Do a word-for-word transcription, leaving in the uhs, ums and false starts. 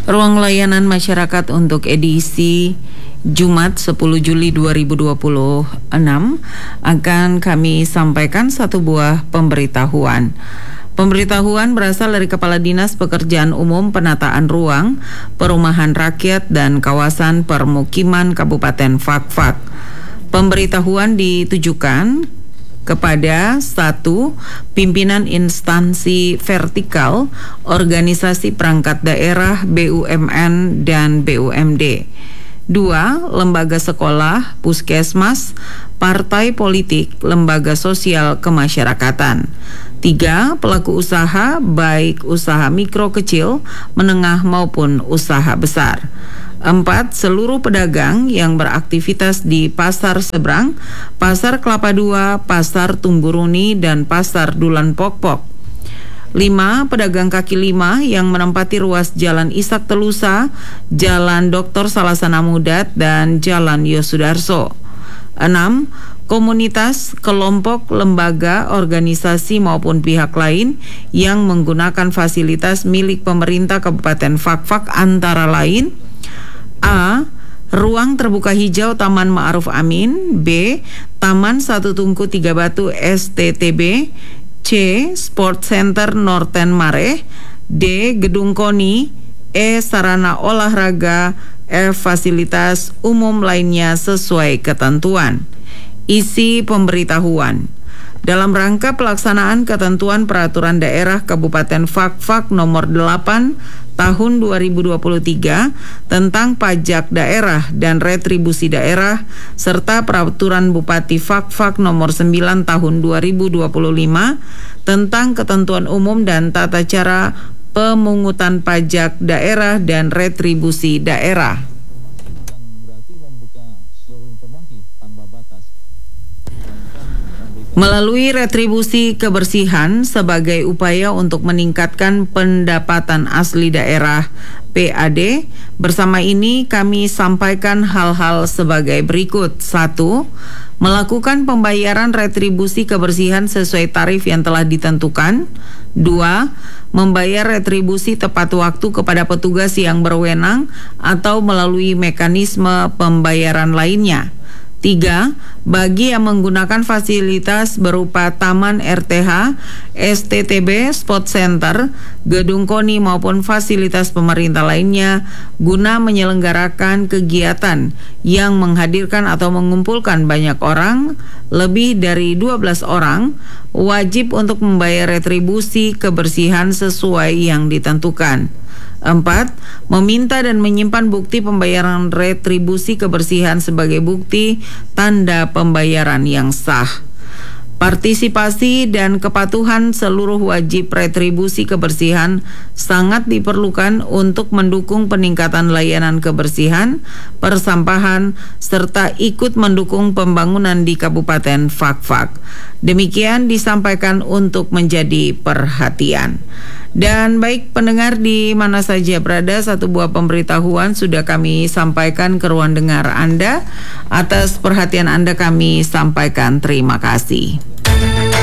Ruang layanan masyarakat untuk edisi Jumat sepuluh Juli dua ribu dua puluh enam akan kami sampaikan satu buah pemberitahuan. Pemberitahuan berasal dari Kepala Dinas Pekerjaan Umum Penataan Ruang, Perumahan Rakyat dan Kawasan Permukiman Kabupaten Fakfak. Pemberitahuan ditujukan kepada satu pimpinan instansi vertikal, organisasi perangkat daerah, B U M N dan B U M D. Dua, lembaga sekolah, puskesmas, partai politik, lembaga sosial kemasyarakatan. Tiga, pelaku usaha, baik usaha mikro kecil, menengah maupun usaha besar. Empat, seluruh pedagang yang beraktivitas di Pasar Seberang, Pasar Kelapa Dua, Pasar Tungguruni, dan Pasar Dulan Pokpok. Lima, pedagang kaki lima yang menempati ruas Jalan Ishak Telusa, Jalan Doktor Salasana Mudat, dan Jalan Yosudarso. Enam, komunitas, kelompok, lembaga, organisasi maupun pihak lain yang menggunakan fasilitas milik pemerintah Kabupaten Fakfak antara lain: A. Ruang terbuka hijau Taman Ma'ruf Amin. B. Taman Satu Tungku Tiga Batu S T T B. C. Sport Center Norten Mare. D. Gedung Koni. E. Sarana olahraga. F. Fasilitas umum lainnya sesuai ketentuan. Isi pemberitahuan: dalam rangka pelaksanaan ketentuan Peraturan Daerah Kabupaten Fakfak nomor delapan tahun dua ribu dua puluh tiga tentang pajak daerah dan retribusi daerah serta Peraturan Bupati Fakfak nomor sembilan tahun dua ribu dua puluh lima tentang ketentuan umum dan tata cara pemungutan pajak daerah dan retribusi daerah. Melalui retribusi kebersihan sebagai upaya untuk meningkatkan pendapatan asli daerah P A D, bersama ini kami sampaikan hal-hal sebagai berikut. Satu, melakukan pembayaran retribusi kebersihan sesuai tarif yang telah ditentukan. Dua, membayar retribusi tepat waktu kepada petugas yang berwenang atau melalui mekanisme pembayaran lainnya. Tiga, bagi yang menggunakan fasilitas berupa taman R T H, S T T B, sport center, gedung koni maupun fasilitas pemerintah lainnya guna menyelenggarakan kegiatan yang menghadirkan atau mengumpulkan banyak orang, lebih dari dua belas orang, wajib untuk membayar retribusi kebersihan sesuai yang ditentukan. Empat, meminta dan menyimpan bukti pembayaran retribusi kebersihan sebagai bukti tanda pembayaran yang sah. Partisipasi dan kepatuhan seluruh wajib retribusi kebersihan sangat diperlukan untuk mendukung peningkatan layanan kebersihan, persampahan, serta ikut mendukung pembangunan di Kabupaten Fakfak. Demikian disampaikan untuk menjadi perhatian. Dan baik pendengar di mana saja berada, satu buah pemberitahuan sudah kami sampaikan ke ruang dengar Anda. Atas perhatian Anda kami sampaikan terima kasih.